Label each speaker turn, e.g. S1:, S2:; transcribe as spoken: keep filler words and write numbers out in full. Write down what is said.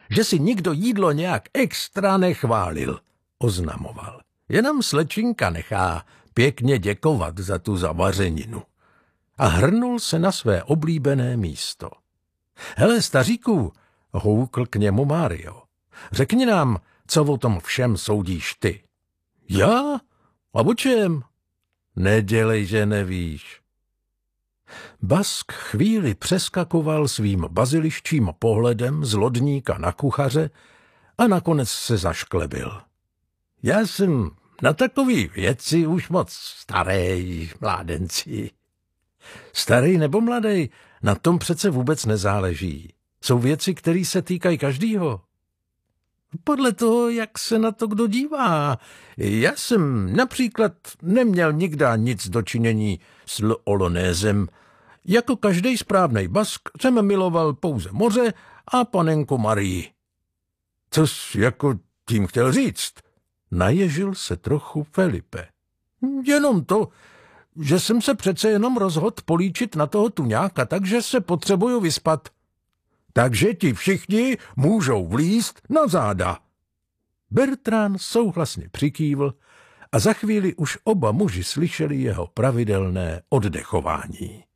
S1: že si nikdo jídlo nějak extra nechválil, oznamoval. Jenom slečinka nechá pěkně děkovat za tu zavařeninu. A hrnul se na své oblíbené místo. Hele, staříku, houkl k němu Mário. Řekni nám, co o tom všem soudíš ty. Já? A o čem? Nedělej, že nevíš. Bask chvíli přeskakoval svým baziliščím pohledem z lodníka na kuchaře a nakonec se zašklebil. Já jsem na takový věci už moc starej, mládenci. Starý nebo mladý, na tom přece vůbec nezáleží. Jsou věci, které se týkají každýho. Podle toho, jak se na to kdo dívá. Já jsem například neměl nikdy nic dočinění s L'Olonézem. Jako každý správnej Bask jsem miloval pouze moře a panenku Marii. Co jsi jako tím chtěl říct? Naježil se trochu Felipe. Jenom to, že jsem se přece jenom rozhodl políčit na toho tuňáka, takže se potřebuju vyspat. Takže ti všichni můžou vlízt na záda. Bertrand souhlasně přikývl a za chvíli už oba muži slyšeli jeho pravidelné oddechování.